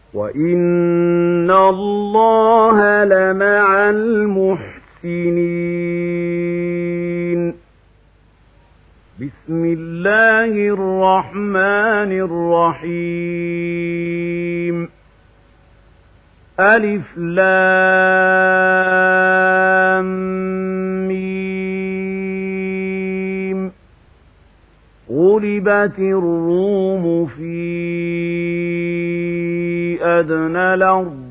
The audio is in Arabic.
وَإِنَّ اللَّهَ لَمَعَ الْمُحْسِنِينَ. بسم الله الرحمن الرحيم. ألف لام ميم. غلبت الروم في أدنى الأرض